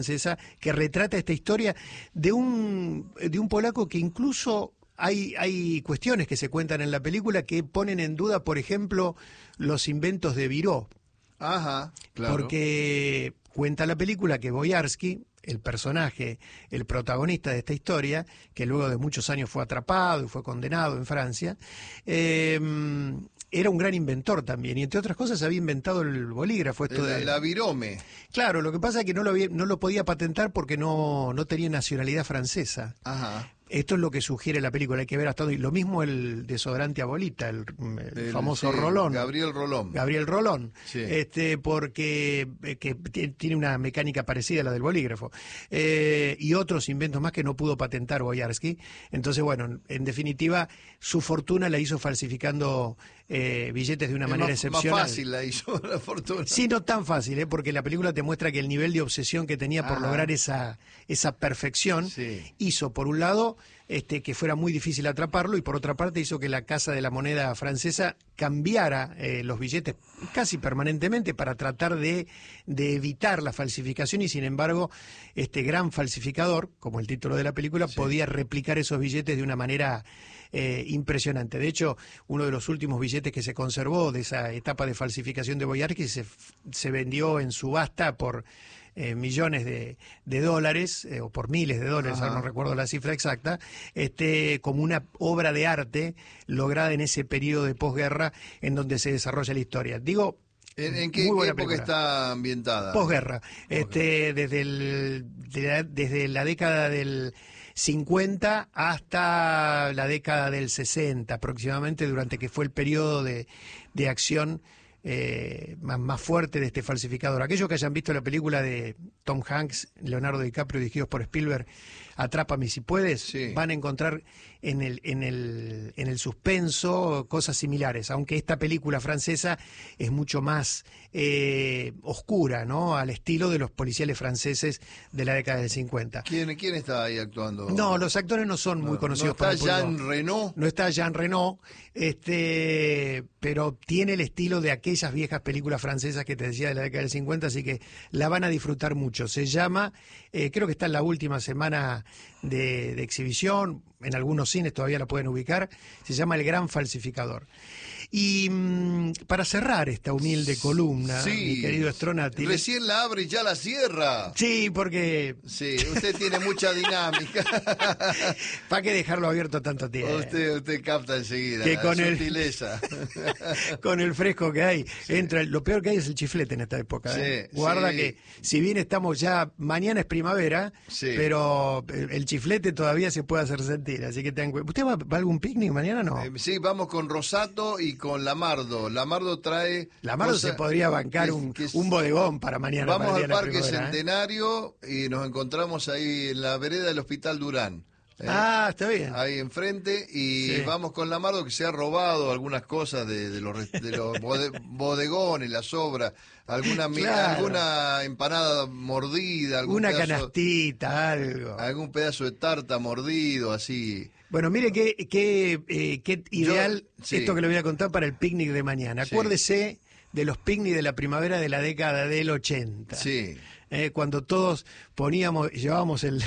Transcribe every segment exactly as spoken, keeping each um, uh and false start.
francesa, que retrata esta historia de un, de un polaco que incluso hay, hay cuestiones que se cuentan en la película que ponen en duda, por ejemplo, los inventos de Viró. Ajá, claro. Porque cuenta la película que Boyarsky, el personaje, el protagonista de esta historia, que luego de muchos años fue atrapado y fue condenado en Francia, eh, era un gran inventor también, y entre otras cosas había inventado el bolígrafo. Esto la, de... la virome. Claro, lo que pasa es que no lo, había, no lo podía patentar porque no, no tenía nacionalidad francesa. Ajá. Esto es lo que sugiere la película, hay que ver hasta hoy. Lo mismo el desodorante Abolita, el, el, el famoso sí, Rolón. Gabriel Rolón. Gabriel Rolón, sí. este, porque eh, que tiene una mecánica parecida a la del bolígrafo. Eh, y otros inventos más que no pudo patentar Boyarsky. Entonces, bueno, en definitiva, su fortuna la hizo falsificando eh, billetes de una es manera más, excepcional. Más fácil la hizo la fortuna. Sí, no tan fácil, ¿eh? Porque la película te muestra que el nivel de obsesión que tenía por Ajá. lograr esa, esa perfección sí. hizo, por un lado, este, que fuera muy difícil atraparlo, y por otra parte hizo que la Casa de la Moneda francesa cambiara eh, los billetes casi permanentemente para tratar de, de evitar la falsificación, y sin embargo este gran falsificador, como el título de la película, sí. podía replicar esos billetes de una manera eh, impresionante. De hecho, uno de los últimos billetes que se conservó de esa etapa de falsificación de Boyarsky se, se vendió en subasta por Eh, millones de, de dólares, eh, o por miles de dólares, ahora no recuerdo la cifra exacta, este, como una obra de arte lograda en ese periodo de posguerra en donde se desarrolla la historia. Digo, ¿En, en qué, qué época está ambientada? Posguerra, este, desde, el, de la, desde la década del cincuenta hasta la década del sesenta aproximadamente, durante que fue el periodo de, de acción Eh, más, más fuerte de este falsificador. Aquellos que hayan visto la película de Tom Hanks, Leonardo DiCaprio, dirigidos por Spielberg, Atrápame si puedes, sí. van a encontrar en el, en el, en el suspenso cosas similares, aunque esta película francesa es mucho más eh, oscura, ¿no? Al estilo de los policiales franceses de la década del cincuenta. ¿Quién, quién está ahí actuando? No, los actores no son no, muy conocidos. ¿No está Jean Reno? No está Jean Reno, este, pero tiene el estilo de aquellas viejas películas francesas que te decía de la década del cincuenta, así que la van a disfrutar mucho. Se llama, eh, creo que está en la última semana de, de exhibición, en algunos cines todavía la pueden ubicar, se llama El Gran Falsificador. Y mmm, para cerrar esta humilde columna, sí, mi querido Stronati... Recién la abre y ya la cierra. Sí, porque... Sí, usted tiene mucha dinámica. ¿Para qué dejarlo abierto tanto tiempo? Usted, usted capta enseguida que la con sutileza. El, con el fresco que hay. Sí. Entra, lo peor que hay es el chiflete en esta época. Sí, ¿eh? Guarda sí. que, si bien estamos ya... Mañana es primavera, sí. pero el chiflete todavía se puede hacer sentir, así que tengan cuidado. ¿Usted va, va a algún picnic mañana o no? Eh, sí, vamos con Rosato y con Lamardo. Lamardo trae... Lamardo cosa, se podría bancar que, un, que es, un bodegón para mañana. Vamos para al Parque Centenario, ¿eh? y nos encontramos ahí en la vereda del Hospital Durán. ¿eh? Ah, está bien. Ahí enfrente, y sí. vamos con Lamardo, que se ha robado algunas cosas de, de los, de los bode, bodegones, las obras, alguna, claro. alguna empanada mordida, algún una pedazo, canastita, algo. Algún pedazo de tarta mordido, así... Bueno, mire qué, qué, eh, qué ideal Yo, sí. esto que le voy a contar para el picnic de mañana. Sí. Acuérdese de los picnics de la primavera de la década del ochenta. Sí. Eh, cuando todos poníamos, llevábamos el,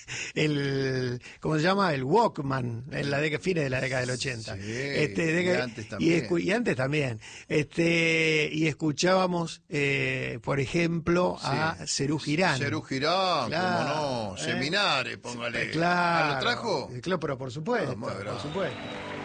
el, ¿cómo se llama? El Walkman en la década, fines de la década del ochenta. Sí, este, de, y antes también. Y, escu, y antes también. Este, y escuchábamos, eh, por ejemplo, sí. a Serú Girán. Serú Girán, claro, cómo no. ¿eh? Seminares, póngale. Claro. ¿Lo trajo? Claro, pero por supuesto, No, por supuesto.